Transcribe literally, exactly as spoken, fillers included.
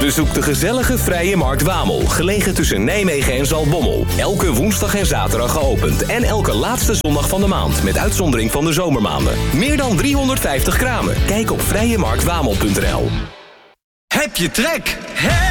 Bezoek de gezellige Vrije Markt Wamel, gelegen tussen Nijmegen en Zaltbommel. Elke woensdag en zaterdag geopend en elke laatste zondag van de maand, met uitzondering van de zomermaanden. Meer dan driehonderdvijftig kramen. Kijk op vrije markt wamel punt n l. Heb je trek? Heb